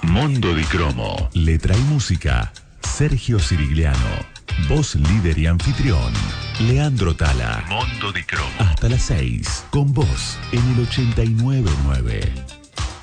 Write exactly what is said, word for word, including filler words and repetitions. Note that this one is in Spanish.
Mondo di Cromo. Letra y música, Sergio Sirigliano. Voz líder y anfitrión, Leandro Tala. Mondo di Cromo. Hasta las seis, con vos, en el ochenta y nueve punto nueve.